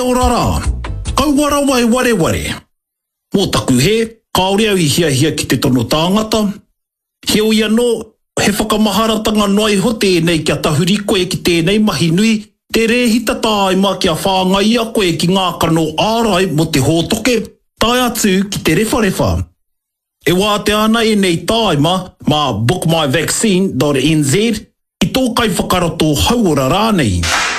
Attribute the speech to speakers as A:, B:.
A: Kia ora rā. Kauara wai ware ware. Mō taku he, kaore au I hia ki te tono tāngata. He ui anō, he whakamaharatanga noai ho tēnei kia tahuri koe ki tēnei mahi nui, te rehita tāima kia whāngai a koe ki ngā kano ārai mo te hōtoke, tai atu ki te rewharewa. E wā te ana e nei tāima ma bookmyvaccine.nz I tō kai whakarato hauora rānei.